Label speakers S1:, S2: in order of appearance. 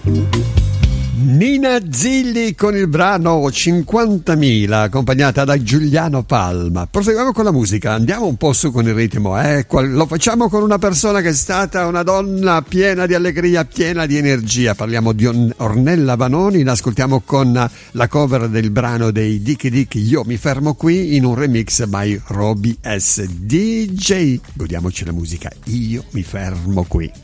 S1: Nina Zilli con il brano 50.000, accompagnata da Giuliano Palma. Proseguiamo con la musica, andiamo un po' su con il ritmo. Lo facciamo con una persona che è stata una donna piena di allegria, piena di energia. Parliamo di Ornella Vanoni, l'ascoltiamo con la cover del brano dei Dicky Dick, Io mi fermo qui, in un remix by Roby S. DJ. Godiamoci la musica, Io mi fermo qui.